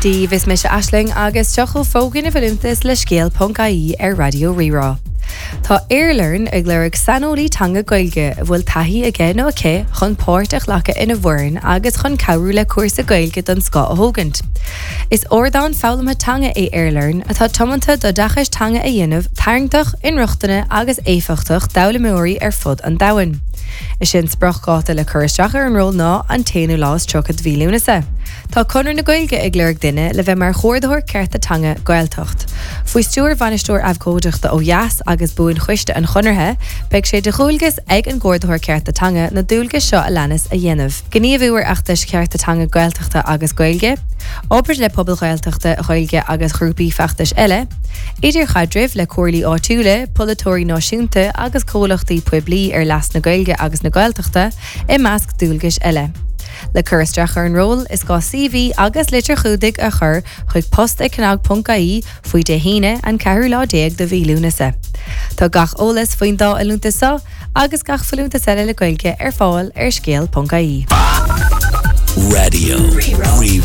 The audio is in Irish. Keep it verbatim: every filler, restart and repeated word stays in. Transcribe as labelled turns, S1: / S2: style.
S1: Steve is mis Ashling agus teachil fógin a bhfuiltas le scéal.caí ar Radio Rirá. Tá Airlearn ag léirigh sanolí tanga gailge bhfuil taithí aige nó ché chun páirteach lecha ina bhhain agus chun cabhrú le cuasa gailge don Scá a thógant. Is ordáin fálamtha tanga é Airlearn atá tomanta do dachas tanga a dhéanamh tarngtach, inruachtaine agus éifeachtach dabhlamóirí ar fud an dahain. Is sin sprachgáta le chuiristeach ar an ról ná an téanú lás trochad bhílúnasa. Tá conar na gailge ag léirigh duine le bheith mar chóirdathir cearta tanga gailtocht. Fuoi stúr bhainisteoir abhcóideachta ó Eas agus buin chuiste an chonarthe, beidh sé de chúilgus ag an gcóirdathir cearta tanga na dúilgus seo a leanas a dhéanamh. Gníomhúir achtas cearta tanga gailtochta agus gailge, obair le pobl gailtochta gailge agus grúpaí feachtas eile, idir chadrimh le cuairlaí áitiúla, polatóirí náisiúnta agus cólachtaí puiblií ar leas na gailge agus na gailtochta i measc dúilgus eile. Le chuiristeach ar an ról is gá C V agus litir chudig a chur chuig post ag cnag.caí faoi de híine an ceathrú lá déag do bhílúnasa. Tá gach ólas faoin dá a lúntasa agus gach falúntas eile le gailge ar fáil ar scéal.caí.
S2: Radio Rirá.